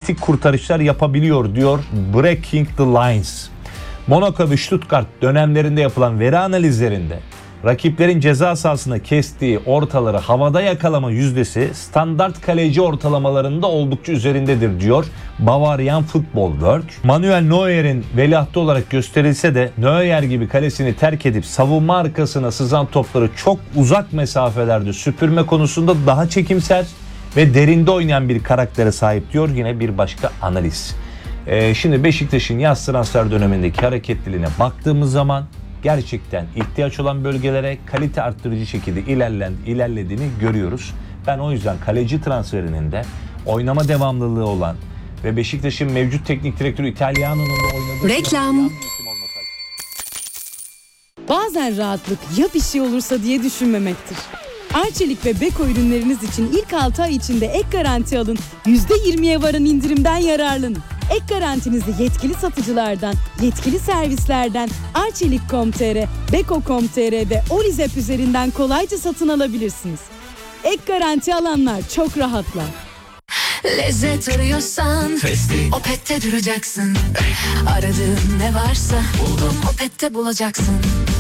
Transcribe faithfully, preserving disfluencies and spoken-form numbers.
kritik kurtarışlar yapabiliyor diyor Breaking the Lines. Monaco ve Stuttgart dönemlerinde yapılan veri analizlerinde rakiplerin ceza sahasına kestiği ortaları havada yakalama yüzdesi standart kaleci ortalamalarında oldukça üzerindedir diyor Bavarian Football World. Manuel Neuer'in veliahtı olarak gösterilse de Neuer gibi kalesini terk edip savunma arkasına sızan topları çok uzak mesafelerde süpürme konusunda daha çekimser ve derinde oynayan bir karaktere sahip diyor yine bir başka analiz. Ee, şimdi Beşiktaş'ın yaz transfer dönemindeki hareketliliğine baktığımız zaman gerçekten ihtiyaç olan bölgelere kalite arttırıcı şekilde ilerlen, ilerlediğini görüyoruz. Ben o yüzden kaleci transferinin de oynama devamlılığı olan ve Beşiktaş'ın mevcut teknik direktörü İtalyana'nın da oynadığı... Reklam. Bazen rahatlık ya bir şey olursa diye düşünmemektir. Arçelik ve Beko ürünleriniz için ilk altı ay içinde ek garanti alın, yüzde yirmiye varan indirimden yararlanın. Ek garantinizi yetkili satıcılardan, yetkili servislerden arçelik nokta com nokta tr, beko nokta com nokta tr ve Olizep üzerinden kolayca satın alabilirsiniz. Ek garanti alanlar çok rahatlar. Lezzet arıyorsan Opet'te duracaksın. Aradığın ne varsa buldum Opet'te bulacaksın.